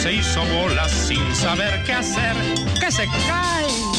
se hizo bolas sin saber qué hacer, que se cae